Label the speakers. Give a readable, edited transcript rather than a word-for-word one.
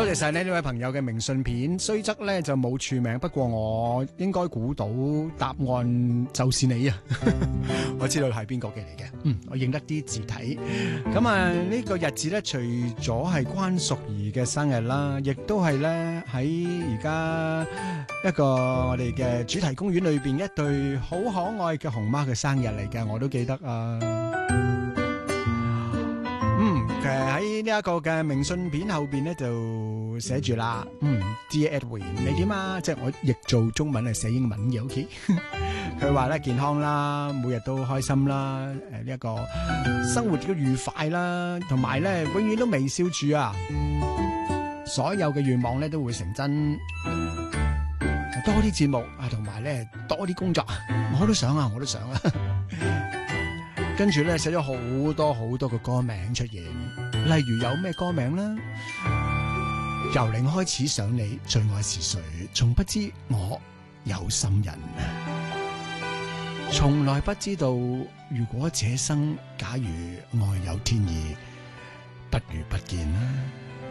Speaker 1: 多謝晒呢位朋友嘅明信片，雖則咧就冇署名，不過我應該估到答案就是你啊！我知道係邊個嘅嚟嘅，我認得啲字體。咁啊，呢個日子咧，除咗係關淑怡嘅生日啦，亦都係咧喺而家一個我哋嘅主題公園裏邊一對好可愛嘅熊貓嘅生日嚟嘅，我都記得啊。其實喺呢一個嘅明信片後邊咧就寫住啦，Dear Edwin， 你點啊？即係我譯做中文係寫英文嘅，OK？ 佢話咧健康啦，每日都開心啦，呢一個生活都愉快啦，同埋咧永遠都微笑住啊！所有嘅願望咧都會成真，多啲節目啊，同埋咧多啲工作，我都想啊，我都想啊。跟住咧寫咗好多好多個歌名出現，例如有咩歌名呢？由零開始想你，最愛是誰？從不知我有心人，從來不知道如果這生假如愛有天意，不如不見啦。